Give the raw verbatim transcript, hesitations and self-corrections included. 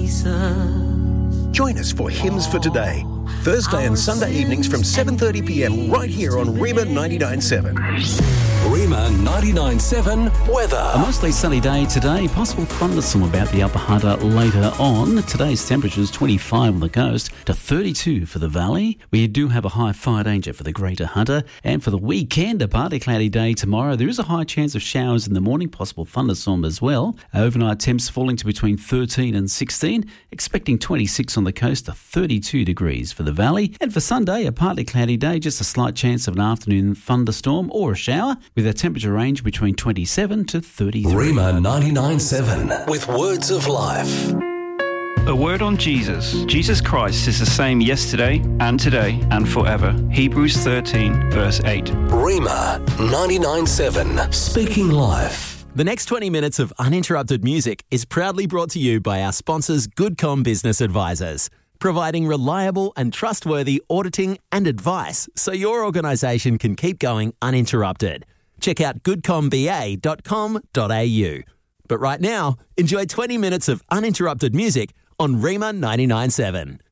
Join us for Hymns for Today, Thursday and Sunday evenings from seven thirty p m right here on Rima ninety-nine point seven. Rima ninety-nine point seven weather. A mostly sunny day today. Possible thunderstorm about the Upper Hunter later on. Today's temperatures twenty-five on the coast to thirty-two for the valley. We do have a high fire danger for the Greater Hunter. And for the weekend, a partly cloudy day tomorrow. There is a high chance of showers in the morning, possible thunderstorm as well. Overnight temps falling to between thirteen and sixteen. Expecting twenty-six on the coast to thirty-two degrees for the valley. And for Sunday, a partly cloudy day. Just a slight chance of an afternoon thunderstorm or a shower, with a temperature range between twenty-seven to thirty-three. Rima ninety-nine point seven with words of life. A word on Jesus. Jesus Christ is the same yesterday and today and forever. Hebrews thirteen, verse eight. Rima ninety-nine point seven, speaking life. The next twenty minutes of uninterrupted music is proudly brought to you by our sponsors, GoodCom Business Advisors, providing reliable and trustworthy auditing and advice so your organisation can keep going uninterrupted. Check out good com b a dot com dot a u. But right now, enjoy twenty minutes of uninterrupted music on Rima ninety-nine point seven.